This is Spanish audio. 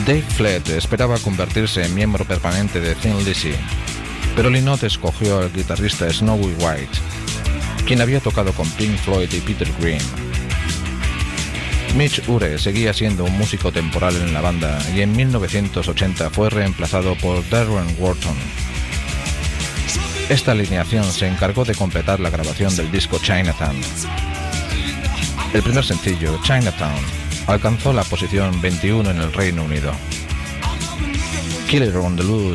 Dave Flett esperaba convertirse en miembro permanente de Thin Lizzy, pero Lynott escogió al guitarrista Snowy White, quien había tocado con Pink Floyd y Peter Green. Mitch Ure seguía siendo un músico temporal en la banda y en 1980 fue reemplazado por Darren Wharton. Esta alineación se encargó de completar la grabación del disco Chinatown. El primer sencillo, Chinatown, alcanzó la posición 21 en el Reino Unido. Killer on the Loose